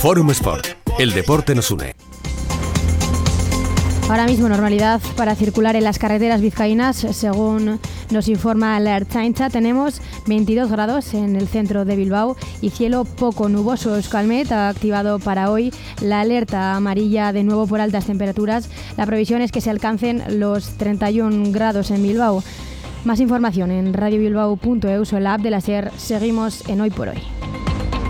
Fórum Sport. El deporte nos une. Ahora mismo normalidad para circular en las carreteras vizcaínas, según nos informa la Ertzaintza. Tenemos 22 grados en el centro de Bilbao y cielo poco nuboso. Euskalmet ha activado para hoy la alerta amarilla de nuevo por altas temperaturas. La previsión es que se alcancen los 31 grados en Bilbao. Más información en radiobilbao.eus o en la app de la SER. Seguimos en Hoy por Hoy.